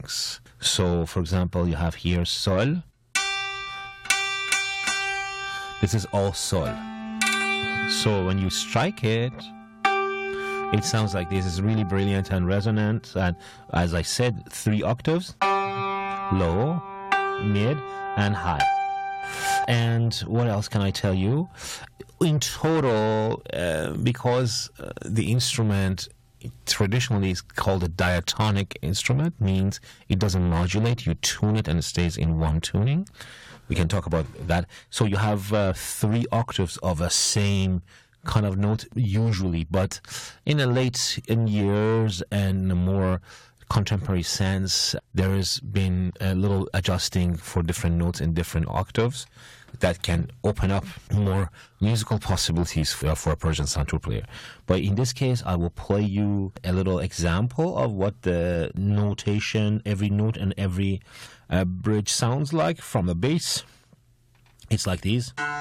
strings. So, for example, you have here Sol. This is all Sol. So when you strike it, it sounds like this. Is really brilliant and resonant. And as I said, 3 octaves: low, mid, and high. And what else can I tell you? In total, because the instrument traditionally is called a diatonic instrument, means it doesn't modulate. You tune it and it stays in one tuning. We can talk about that. So you have 3 octaves of a same kind of note usually, but in years and a more contemporary sense, there has been a little adjusting for different notes in different octaves that can open up more musical possibilities for a Persian santur player. But in this case, I will play you a little example of what the notation, every note and every bridge sounds like from the bass. It's like these.